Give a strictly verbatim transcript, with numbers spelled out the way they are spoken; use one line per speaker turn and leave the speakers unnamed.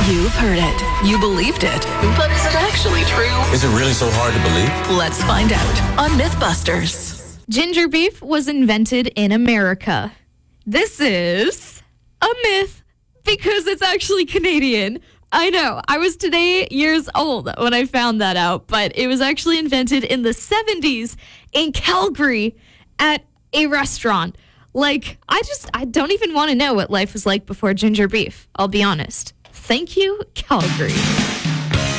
You've heard it. You believed it. But is it actually true?
Is it really so hard to believe?
Let's find out on Mythbusters.
Ginger beef was invented in America. This is a myth because it's actually Canadian. I know. I was today years old when I found that out, but it was actually invented in the seventies in Calgary at a restaurant. Like, I just, I don't even want to know what life was like before ginger beef. I'll be honest. Thank you, Calgary.